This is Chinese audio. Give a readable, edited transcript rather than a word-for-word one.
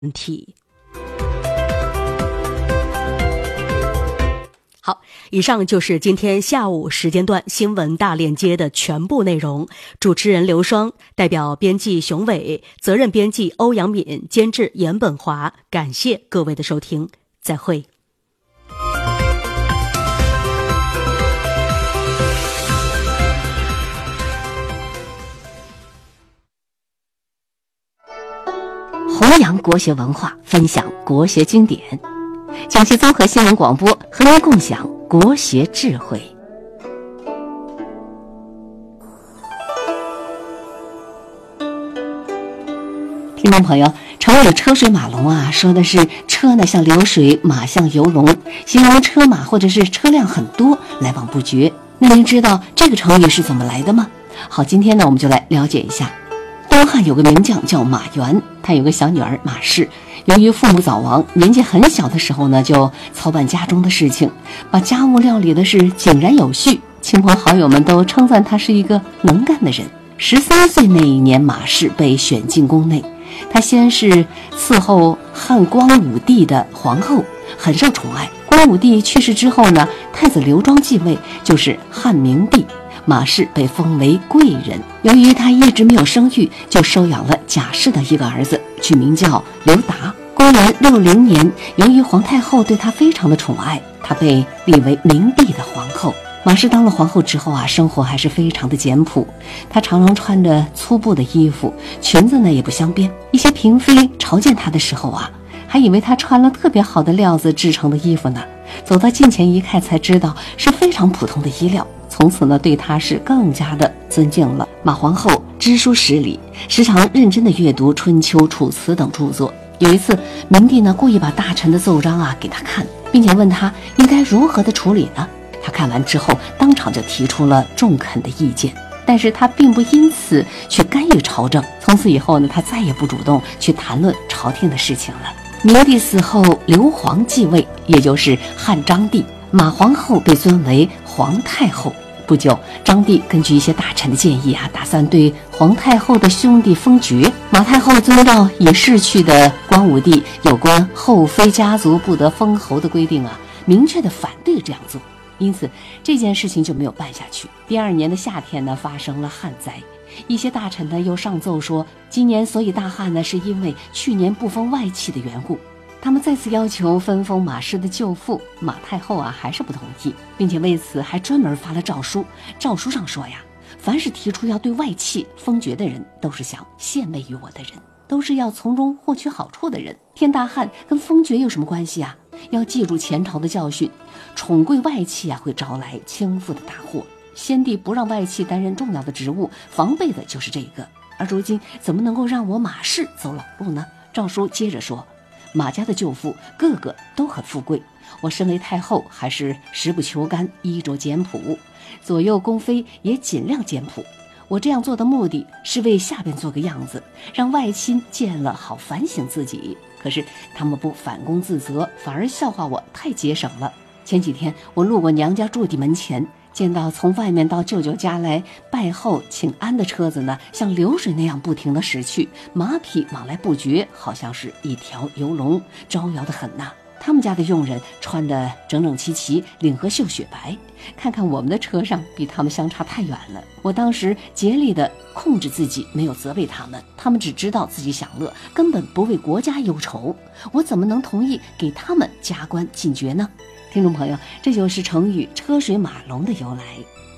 问题。好，以上就是今天下午时间段新闻大链接的全部内容。主持人刘双，代表编辑熊伟，责任编辑欧阳敏，监制严本华。感谢各位的收听，再会。 弘扬国学文化，分享国学经典。江西综合新闻广播和您共享国学智慧。听众朋友，成语车水马龙啊，说的是车呢像流水，马像游龙，形容车马或者是车辆很多，来往不绝。那您知道这个成语是怎么来的吗？好，今天呢我们就来了解一下。东汉有个名将叫马援，他有个小女儿马氏，由于父母早亡，年纪很小的时候呢就操办家中的事情，把家务料理的是井然有序，亲朋好友们都称赞他是一个能干的人。13岁那一年，马氏被选进宫内，他先是伺候汉光武帝的皇后，很受宠爱。光武帝去世之后呢，太子刘庄继位，就是汉明帝。马氏被封为贵人，由于他一直没有生育，就收养了贾氏的一个儿子，取名叫刘达。公元60年，由于皇太后对他非常的宠爱，他被立为明帝的皇后。马氏当了皇后之后啊，生活还是非常的简朴，她常常穿着粗布的衣服，裙子呢也不镶边。一些嫔妃朝见她的时候啊，还以为她穿了特别好的料子制成的衣服呢，走到近前一看才知道是非常普通的衣料。从此呢，对她是更加的尊敬了。马皇后知书识礼，时常认真的阅读《春秋》《楚辞》等著作。有一次，明帝呢故意把大臣的奏章啊给他看，并且问他应该如何的处理呢？他看完之后，当场就提出了中肯的意见，但是他并不因此去干预朝政。从此以后呢，他再也不主动去谈论朝廷的事情了。明帝死后，刘皇继位，也就是汉章帝，马皇后被尊为皇太后。不久，章帝根据一些大臣的建议啊，打算对皇太后的兄弟封爵。马太后遵照已逝去的光武帝有关后妃家族不得封侯的规定啊，明确的反对这样做，因此这件事情就没有办下去。第2年的夏天呢，发生了旱灾，一些大臣呢又上奏说，今年所以大旱呢，是因为去年不封外戚的缘故。他们再次要求分封马氏的舅父，马太后啊还是不同意，并且为此还专门发了诏书。诏书上说呀，凡是提出要对外戚封爵的人，都是想献媚于我的人，都是要从中获取好处的人。天大旱跟封爵有什么关系啊？要记住前朝的教训，宠贵外戚啊会招来倾覆的大祸。先帝不让外戚担任重要的职务，防备的就是这个。而如今怎么能够让我马氏走老路呢？诏书接着说，马家的舅父个个都很富贵，我身为太后还是食不求甘，衣着简朴，左右宫妃也尽量简朴。我这样做的目的是为下边做个样子，让外亲见了好反省自己。可是他们不反躬自责，反而笑话我太节省了。前几天我路过娘家驻地门前，见到从外面到舅舅家来拜后请安的车子呢，像流水那样不停地驶去，马匹往来不绝，好像是一条游龙，招摇得很呐。他们家的佣人穿得整整齐齐，领和绣雪白，看看我们的车上比他们相差太远了。我当时竭力地控制自己，没有责备他们，他们只知道自己享乐，根本不为国家忧愁，我怎么能同意给他们加官进爵呢？听众朋友，这就是成语车水马龙的由来。